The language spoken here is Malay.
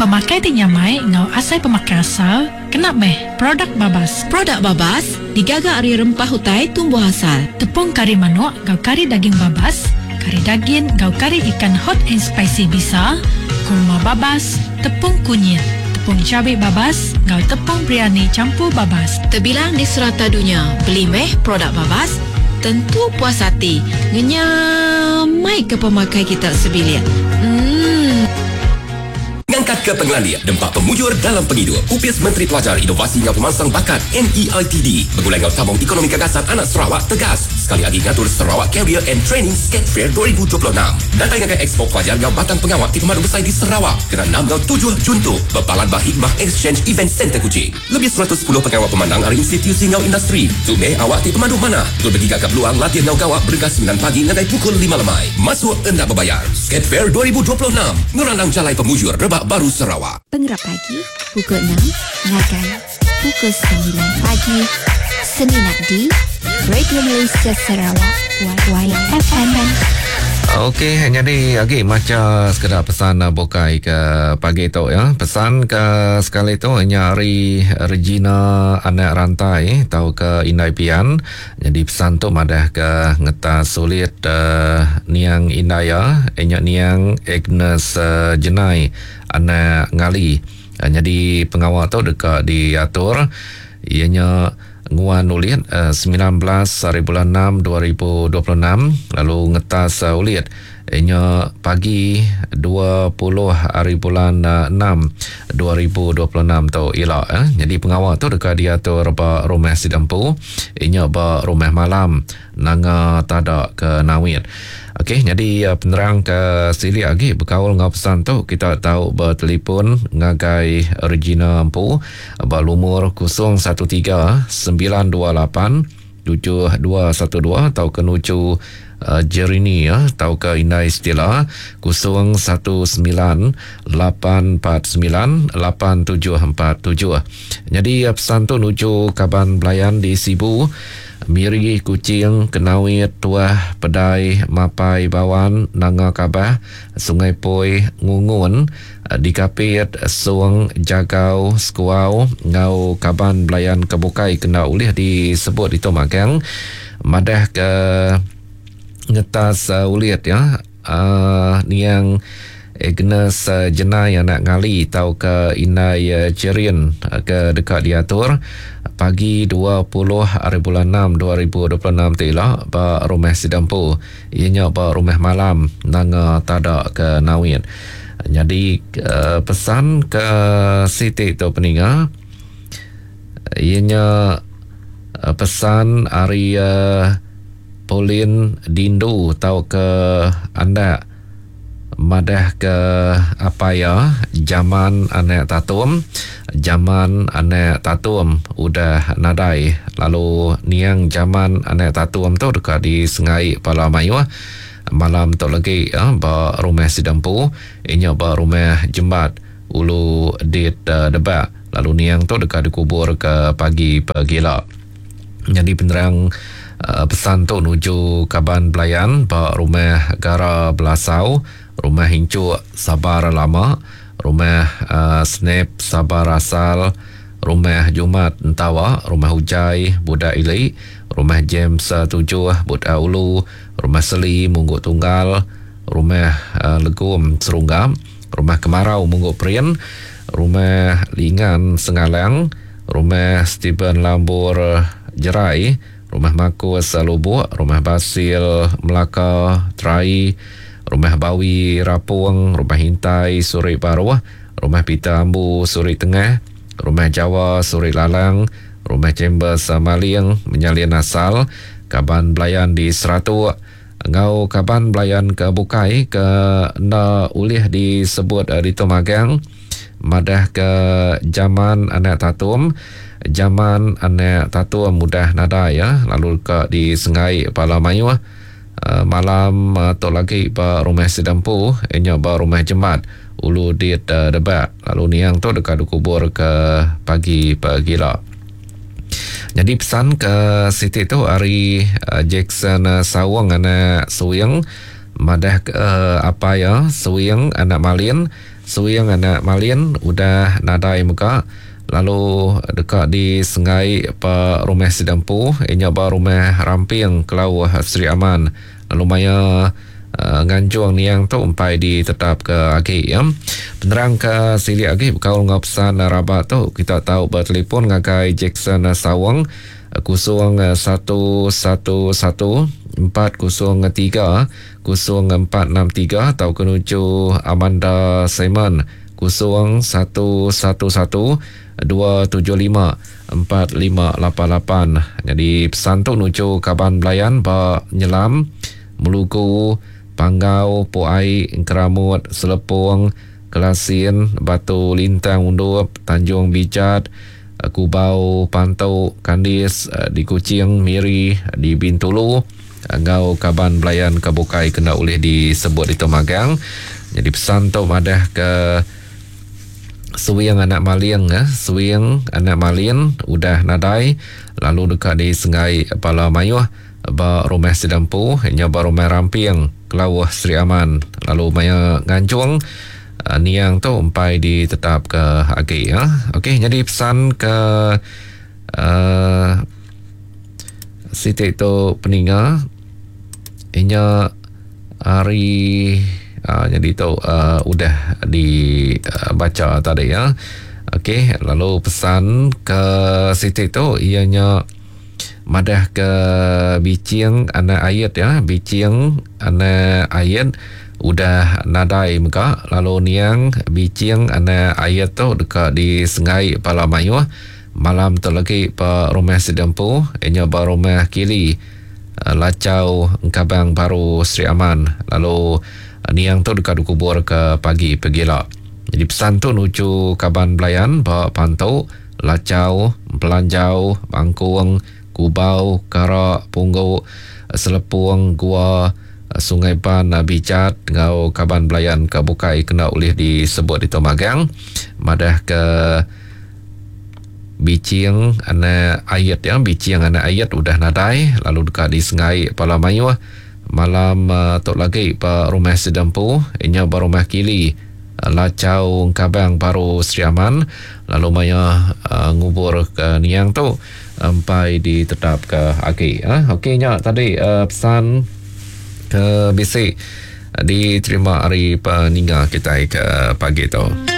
pemakai tinyamai ngau asai pemakai asal kena meh produk babas. Produk babas digagak dari rempah hutai tumbuh asal. Tepung kari manok ngau kari daging babas, kari daging ngau kari ikan hot and spicy bisa, kurma babas, tepung kunyit, tepung cabai babas ngau tepung biryani campur babas. Terbilang di serata dunia, beli meh produk babas tentu puas hati. Ngenyamai ke pemakai kita sebilik. Ngangkat ke Pengelandia, Dempak Pemujur dalam Pengidur. UPS Menteri Pelajar Inovasi dan Pemangsang Bakat MEITD Begulai ngau tabung ekonomi gagasan anak Sarawak tegas. Sekali lagi ngatur Sarawak Career and Training Skate Fair 2026. Nanti ngakai Expo Pelajar ngau batang pengawak di Pemandu Besar di Sarawak kena 6 ngau 7 Juntuk Berpalan Bahikmah Exchange Event Center Kuching. Lebih 110 pengawak pemandang dari institusi ngau industri. Tumeh awak di Pemandu mana? Tur bertiga ke peluang latihan ngau gawak bergegas 9 pagi ngadai pukul 5 lemai. Masuk enda berbayar. Skate Fair 2026. Ngerandang Jalai Pemujur Rebak Baru Sarawak. Penggerak pagi pukul 6, ngagai pukul 9 pagi. Seninap di Radio Malaysia Sarawak YFM. Okey, jadi lagi macam sekedar pesan bokai ke pagi tu ya. Pesan ke sekali tu nyari Regina anak rantai tahu ke Indai Pian. Jadi pesan tu madah ke ngeta sulit niang Indaya, niang Agnes Jenai anak ngali. Jadi pengawal tu dekat diatur ianya nguan ulit 19 hari bulan 6 2026 lalu ngetas ulit ianya pagi 20 hari bulan 6 2026 tu elok jadi pengawal tu dekat diatur ba rumah sidampu ianya ba rumah malam nanga tada ke nawit. Okey, jadi penerang ke sili lagi berkawal ngau pesan tu kita tahu bertelefon ngagai Regina Empu berumur 013 928 7212 atau ke nuju Jerini ya tahu ke Indai Stila 0198498747. Jadi pesan tu nuju Kaban Belayan di Sibu Miri Kucing Kenawit Tuah Pedai Mapai Bawan Nanga Kabah Sungai Poi Ngungun Dikapit Suang Jagau Skuau Ngau Kaban Belayan Kebukai kena ulih disebut itu makang madah ke ngetas ulit ya niang Agnes Jenai anak ngali tahu ke Inai Cerin ke dekat diatur pagi 20 hari bulan 6 2026 tila ba rumah sidampu ianya ba rumah malam nanga tada ke nawit. Jadi pesan ke Siti tu peninga ianya pesan hari Pauline Dindu tahu ke anda madah ke apa ya zaman anak tatum udah nadai lalu niang zaman anak tatum tu dekat di Sengai Palamayu malam tu lagi ba rumah sidampu inya ba rumah jembat ulu dit debak lalu niang tu dekat dikubur ke pagi pagila. Jadi penerang pesan tu nuju Kaban Belayan ba rumah Gara Belasau rumah Hincu Sabar Lama rumah Snap Sabar Asal rumah Jumat Entawa rumah Hujai Budak Ili rumah James 7 Budak Ulu rumah Seli Mungguk Tunggal rumah Legum Serunggam rumah Kemarau Mungguk Prian rumah Lingan Sengalang rumah Stephen Lambur Jerai rumah Makus Lubuk rumah Basil Melaka Terai rumah Bawi Rapung rumah Hintai Suri Baru rumah Pita Ambu Suri Tengah rumah Jawa Suri Lalang rumah Chambers Maling Menyalin Asal Kaban Belayan di Seratu ngau Kaban Belayan ke Bukai ke na ulih disebut di Tomagang madah ke zaman anak tatum mudah nada ya lalu ke di Sengai Palamayu malam tu lagi ba rumah sidampu inya ba rumah jemaat ulu dit debak lalu niang tu dekat kubur ke pagi pagila. Jadi pesan ke Siti tu hari Jackson Sawang anak Suyang madah apa ya suing anak malin udah nadai muka. Lalu dekat di Sengai apa rumah Sidampu, inya ba rumah Ramping Kelau Sri Aman. Lalu maya nganjuang niang tu umpai ditetap ke agi ya. Penerang ke sili agi berkaul ngapsan rabat tu kita tahu bertelefon ngakai Jackson Sawang 0111 403 0463 atau kenuju Amanda Simon 0111 275 4588. Jadi pesan tu nuju Kaban Belayan ba Nyelam, Meluku, Panggau, Puai, Keramut, Selepung, Kelasin, Batu Lintang Undup, Tanjung Bijat, Kubau, Pantau, Kandis, di Kuching, Miri, di Bintulu, Ngau Kaban Belayan Kabukai kena oleh disebut itu Magang. Jadi pesan tu madah ke Suing anak malin udah nadai. Lalu dekat di Sengai Pala Mayuh ba rumah Sidampu, nya ba rumah Ramping Kelau Sri Aman. Lalu maya nganjuang niang tu umpai ditetap ke agi ya. Okey, jadi pesan ke Siti tu peninga inya hari jadi tu udah dibaca tadi ya. Okey, lalu pesan ke Siti tu ianya madah ke bicing anak ayat ya. Bicing anak ayat udah nadai muka. Lalu niang bicing anak ayat tu dekat di Sengai Pala Mayuh. Malam tu lagi pa rumah Sidampu, inya ba rumah Kili Lacau Kabang Baru Sri Aman. Lalu niang tu dekat kubur ke pagi pergilah. Jadi pesan tu nuju Kaban Belayan bawa Pantau, Lacau, Pelanjau, Bangkuang, Kubau, Karak, Punggau, Selepung, Gua, Sungai Pan, Bijat, Ngau Kaban Belayan Kabukai kena oleh disebut di Tomagang. Madah ke bicing anak ayat ya. Bicing anak ayat udah nadai. Lalu dekat di Sengai Pala Mayuh. Malam tok lagi pa rumah Sidampu, inya ba rumah Kili Lacau Kabang Baru Sri Aman. Lalu maya ngubur ke niang tu sampai ditetap ke agi. Okey nya tadi pesan ke BC diterima hari peninga kita ke pagi tu.